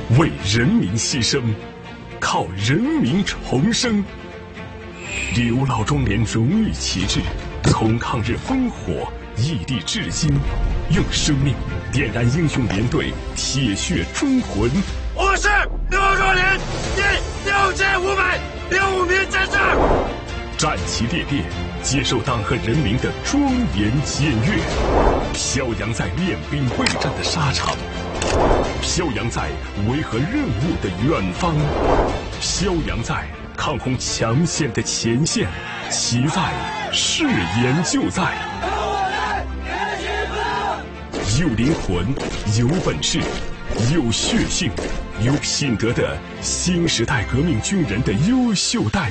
为人民牺牲，靠人民重生。刘老中连荣誉旗帜，从抗日烽火屹立至今，用生命点燃英雄连队铁血忠魂。 我是刘若莲第6506名战士， 战旗猎猎，接受党和人民的庄严检阅，飘扬在练兵备战的沙场，飘扬在维和任务的远方，飘扬在抗洪抢险的前线，其在，誓言就在。有灵魂，有本事，有血性，有品德的新时代革命军人的优秀代